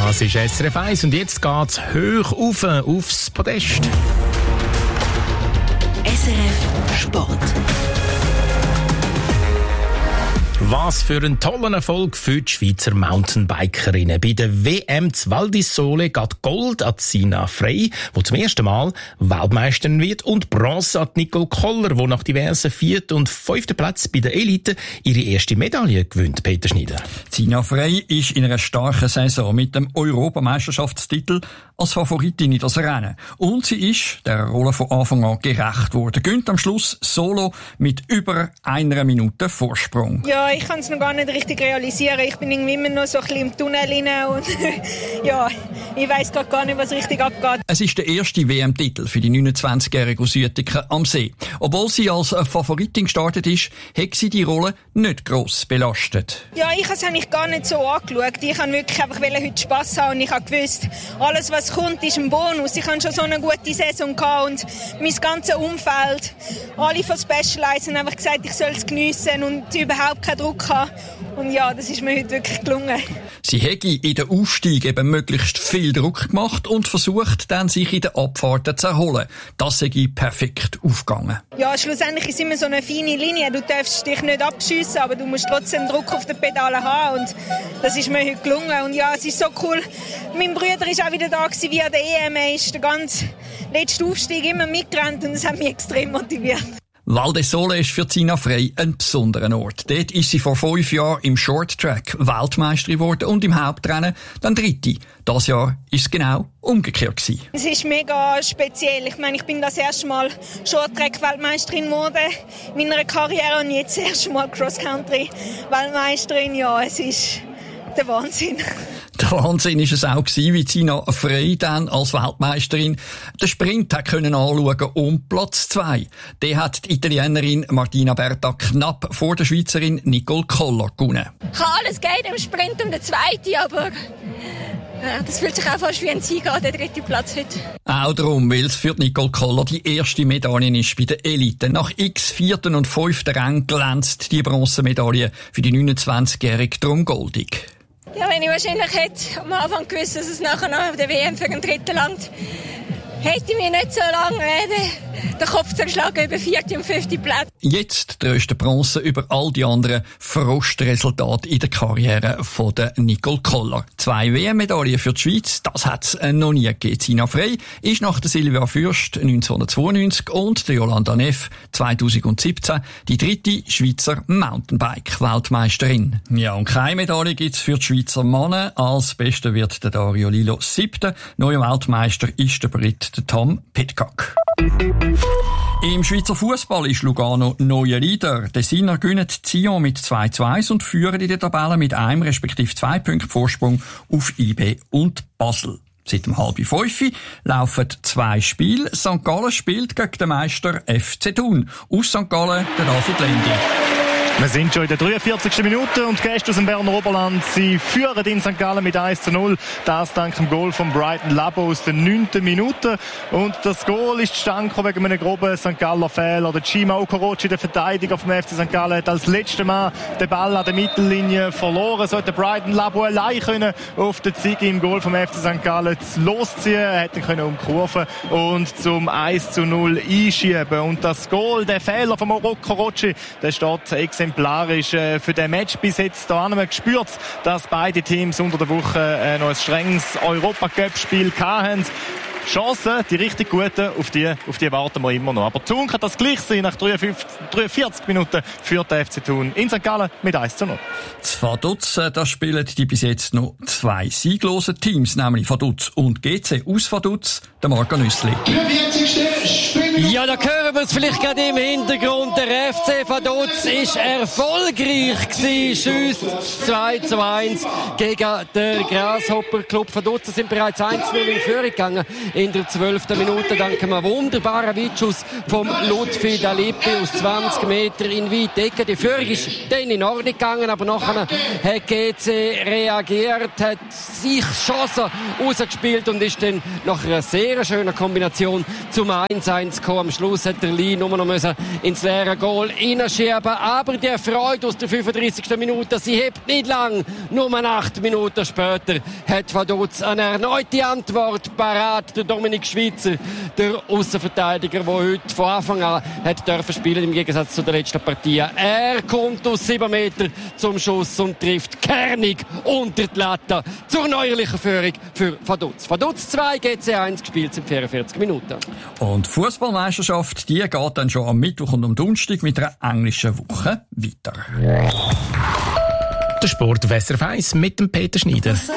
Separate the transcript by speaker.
Speaker 1: Das ist SRF 1 und jetzt geht's hoch aufs Podest.
Speaker 2: SRF Sport.
Speaker 1: Was für ein toller Erfolg für die Schweizer Mountainbikerinnen. Bei der WM Val di Sole geht Gold an Sina Frey, die zum ersten Mal Weltmeisterin wird, und Bronze an Nicole Koller, die nach diversen 4. und 5. Plätzen bei der Elite ihre erste Medaille gewinnt. Peter Schneider.
Speaker 3: Sina Frey ist in einer starken Saison mit dem Europameisterschaftstitel als Favoritin in das Rennen. Und sie ist der Rolle von Anfang an gerecht worden. Gönnt am Schluss solo mit über 1 Minute Vorsprung.
Speaker 4: Ja, ich kann es noch gar nicht richtig realisieren. Ich bin irgendwie immer noch so ein bisschen im Tunnel rein und ja, ich weiss gerade gar nicht, was richtig abgeht.
Speaker 3: Es ist der erste WM-Titel für die 29-jährige aus Uetingen am See. Obwohl sie als Favoritin gestartet ist, hat sie die Rolle nicht gross belastet.
Speaker 4: Ja, ich habe es eigentlich gar nicht so angeschaut. Ich wollte wirklich einfach heute Spass haben und ich habe gewusst, alles was kommt ist ein Bonus. Ich hatte schon so eine gute Saison gehabt und mein ganzes Umfeld, alle von Specialized haben einfach gesagt, ich soll es geniessen und überhaupt keinen Druck haben. Und ja, das ist mir heute wirklich gelungen.
Speaker 3: Sie hätte in den Aufstieg eben möglichst viel Druck gemacht und versucht dann, sich in den Abfahrten zu erholen. Das sei perfekt aufgegangen.
Speaker 4: Ja, schlussendlich ist immer so eine feine Linie. Du darfst dich nicht abschiessen, aber du musst trotzdem Druck auf den Pedalen haben. Und das ist mir heute gelungen. Und ja, es ist so cool. Mein Bruder war auch wieder da wie an der EM. Er ist den ganzen letzten Aufstieg immer mitgerannt und das hat mich extrem motiviert.
Speaker 3: Val di Sole ist für Sina Frey ein besonderer Ort. Dort ist sie vor 5 Jahren im Shorttrack Weltmeisterin geworden und im Hauptrennen dann Dritte. Das Jahr war es genau umgekehrt gewesen.
Speaker 4: Es ist mega speziell. Ich meine, ich bin das erste Mal Shorttrack-Weltmeisterin geworden in meiner Karriere und jetzt das erste Mal Cross-Country-Weltmeisterin. Ja, es ist der Wahnsinn.
Speaker 3: Der Wahnsinn war es auch gewesen, wie Sina Frey dann als Weltmeisterin den Sprint hat können anschauen um Platz 2. Den hat die Italienerin Martina Berta knapp vor der Schweizerin Nicole Koller gewonnen.
Speaker 5: Ich habe alles gegeben im Sprint um den 2., aber das fühlt sich auch fast wie ein Sieg an, der 3. Platz heute.
Speaker 3: Auch darum, weil es für Nicole Koller die erste Medaille ist bei der Elite. Nach x 4. und 5. Rang glänzt die Bronzemedaille für die 29-Jährige drum goldig.
Speaker 5: Ja, wenn ich wahrscheinlich hätte am Anfang gewusst, dass es nachher noch auf der WM für den 3. langt, hätte ich mir nicht so lange den Kopf zerschlagen über 4. und 5. Plätze.
Speaker 3: Jetzt tröst der Bronze über all die anderen Frustresultate in der Karriere von der Nicole Koller. 2 WM-Medaillen für die Schweiz, das hat es noch nie gegeben. Sina Frey ist nach der Silvia Fürst 1992 und der Jolanda Neff 2017 die 3. Schweizer Mountainbike-Weltmeisterin. Ja, und keine Medaille gibt's für die Schweizer Männer. Als Bester wird der Dario Lillo 7. Neuer Weltmeister ist der Brit der Tom Pidcock. Im Schweizer Fußball ist Lugano neuer Leader. Die Siner gewinnen Sion mit 2:1 und führen in der Tabelle mit 1 respektive 2 Punkten Vorsprung auf IB und Basel. Seit 4:30 laufen 2 Spiele. St. Gallen spielt gegen den Meister FC Thun. Aus St. Gallen der David Lendi.
Speaker 6: Wir sind schon in der 43. Minute und die Gäste aus dem Berner Oberland, sie führen in St. Gallen mit 1:0. Das dank dem Goal von Brighton Labo aus der 9. Minute. Und das Goal ist zustande wegen einem groben St. Galler Fehler. Der Chima Okorochi, der Verteidiger vom FC St. Gallen, hat als letztes Mal den Ball an der Mittellinie verloren. So hat der Brighton Labo allein können auf den Sieg im Goal vom FC St. Gallen losziehen. Er hätte können umkurven und zum 1:0 einschieben. Und das Goal, der Fehler von Okorochi, der steht exemplarisch für den Match bis jetzt. Da haben wir gespürt, dass beide Teams unter der Woche noch ein strenges Europacup-Spiel hatten. Chancen, die richtig guten, auf die warten wir immer noch. Aber Thun kann das gleich sein. Nach 43 Minuten führt der FC Thun in St. Gallen mit 1:0.
Speaker 3: Das Vaduz, da spielen die bis jetzt noch 2 sieglose Teams, nämlich Vaduz und GC. Aus Vaduz, der Marco Nüssli.
Speaker 7: Ja, da hören wir es vielleicht gerade im Hintergrund. Der FC Vaduz ist erfolgreich gewesen. Schüsst 2:1 gegen den Grasshopper Club Vaduz. Sind bereits 1:0 in Führung gegangen. In der 12. Minute dank einem wunderbaren Weitschuss vom Lutfi Dalipi aus 20 Metern in weite Ecke. Die Führung ist dann in Ordnung gegangen, aber nachher hat GC reagiert, hat sich Chancen rausgespielt und ist dann nach einer sehr schönen Kombination zum 1:1 gekommen. Am Schluss hat der Lee nur noch ins leere Goal hineinschieben. Aber die Freude aus der 35. Minute, sie hebt nicht lang. Nur 8 Minuten später hat Vaduz eine erneute Antwort parat. Der Dominik Schweizer, der Aussenverteidiger, der heute von Anfang an hat dürfen spielen, im Gegensatz zu der letzten Partie. Er kommt aus 7 Meter zum Schuss und trifft kernig unter die Latte zur neuerlichen Führung für Vaduz. Vaduz 2, GC 1, gespielt sind 44 Minuten.
Speaker 3: Und die Fußballmeisterschaft, die geht dann schon am Mittwoch und am Donnerstag mit einer englischen Woche weiter.
Speaker 1: Der Sport Wässer 1 mit dem Peter Schneider.